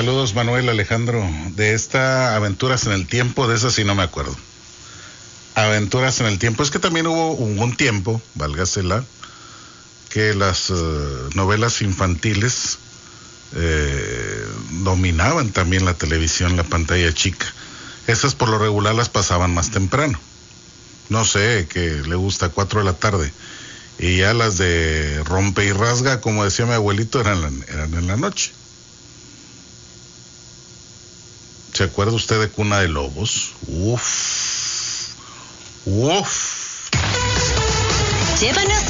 Saludos, Manuel, Alejandro. De esta Aventuras en el Tiempo, de esa sí no me acuerdo. Aventuras en el Tiempo, es que también hubo un tiempo, válgasela, que las novelas infantiles dominaban también la televisión, la pantalla chica. Esas por lo regular las pasaban más temprano. No sé, que le gusta 4 de la tarde. Y ya las de rompe y rasga, como decía mi abuelito, eran en la noche. ¿Se acuerda usted de Cuna de Lobos? Uf. Llévanos